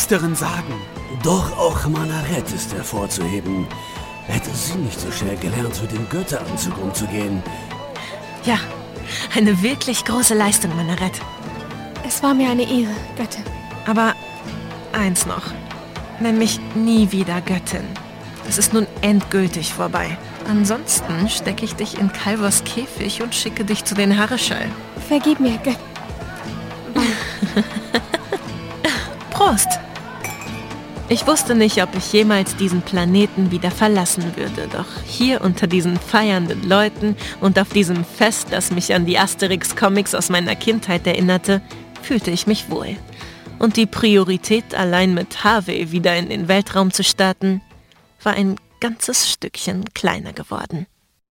Priesterin sagen. Doch auch Manaret ist hervorzuheben. Hätte sie nicht so schnell gelernt, mit dem Götteranzug umzugehen. Ja, eine wirklich große Leistung, Manaret. Es war mir eine Ehre, Göttin. Aber eins noch. Nenn mich nie wieder Göttin. Es ist nun endgültig vorbei. Ansonsten stecke ich dich in Calvors Käfig und schicke dich zu den Hareschall. Vergib mir, Göttin. Prost! Ich wusste nicht, ob ich jemals diesen Planeten wieder verlassen würde, doch hier unter diesen feiernden Leuten und auf diesem Fest, das mich an die Asterix-Comics aus meiner Kindheit erinnerte, fühlte ich mich wohl. Und die Priorität, allein mit Harvey wieder in den Weltraum zu starten, war ein ganzes Stückchen kleiner geworden.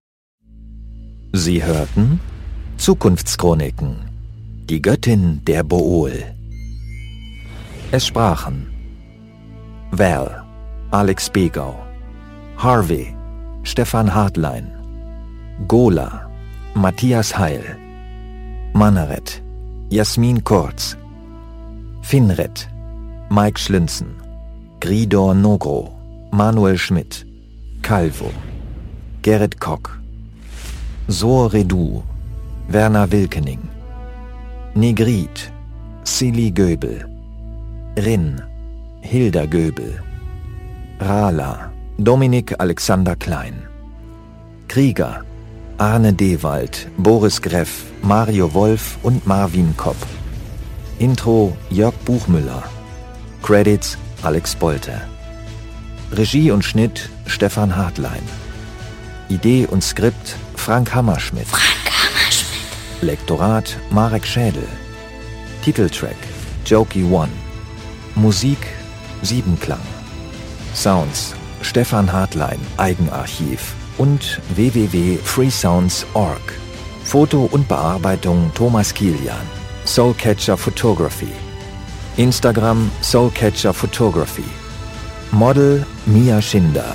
Sie hörten Zukunftschroniken, die Göttin der Bool. Es sprachen Val, Alex Begau, Harvey, Stefan Hartlein, Gola, Matthias Heil, Manaret, Jasmin Kurz, Finret, Mike Schlinzen, Gridor Nogro, Manuel Schmidt, Calvo, Gerrit Kock, Soor Redu, Werner Wilkening, Negrit, Silly Göbel, Rin, Hilda Göbel, Rala, Dominik Alexander Klein, Krieger, Arne Dewald, Boris Greff, Mario Wolf und Marvin Kopp. Intro Jörg Buchmüller. Credits Alex Bolte. Regie und Schnitt Stefan Hartlein. Idee und Skript Frank Hammerschmidt. Lektorat Marek Schädel. Titeltrack Jokey One. Musik Siebenklang. Sounds Stefan Hartlein Eigenarchiv und www.freesounds.org. Foto und Bearbeitung Thomas Kilian. Soulcatcher Photography. Instagram Soulcatcher Photography. Model Mia Schinder.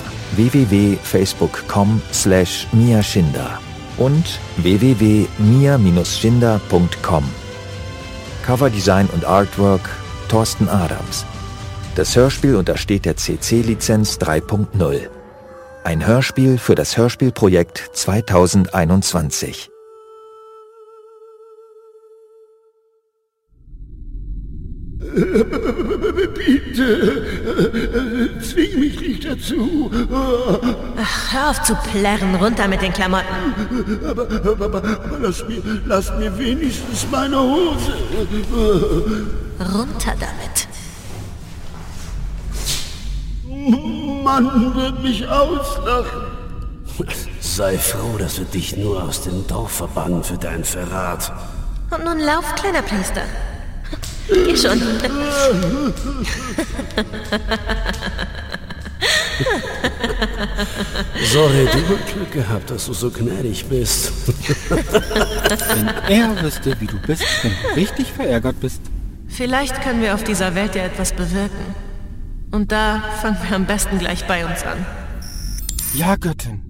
www.facebook.com/Mia Schinder und www.mia-schinder.com. Coverdesign und Artwork Thorsten Adams. Das Hörspiel untersteht der CC-Lizenz 3.0. Ein Hörspiel für das Hörspielprojekt 2021. Bitte, zwing mich nicht dazu. Ach, hör auf zu plärren, runter mit den Klamotten. Aber lass mir wenigstens meine Hose. Runter damit. Mann wird mich auslachen. Sei froh, dass wir dich nur aus dem Dorf verbannen für deinen Verrat. Und nun lauf, kleiner Priester. Geh schon. Sorry, du hast Glück gehabt, dass du so gnädig bist. Wenn er wüsste, wie du bist, wenn du richtig verärgert bist. Vielleicht können wir auf dieser Welt ja etwas bewirken. Und da fangen wir am besten gleich bei uns an. Ja, Göttin.